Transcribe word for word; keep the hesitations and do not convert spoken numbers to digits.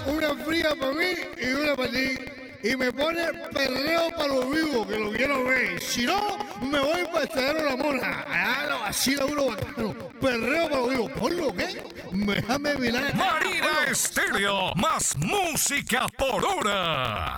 una fría para mí y una para ti. Y me pone perreo para los vivos, que lo quiero ver. Si no, me voy para el Estadero La Mona. Allá lo vacila uno bacano. Perreo para los vivos. ¿Por lo que? Déjame mirar. Marina Estéreo, más música por hora.